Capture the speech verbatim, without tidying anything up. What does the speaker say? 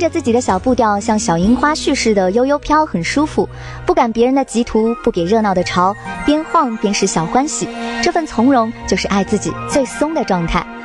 着自己的小步调，像小樱花絮似的悠悠飘，很舒服，不赶别人的急途，不给热闹的潮，边晃边是小欢喜，这份从容就是爱自己最松的状态。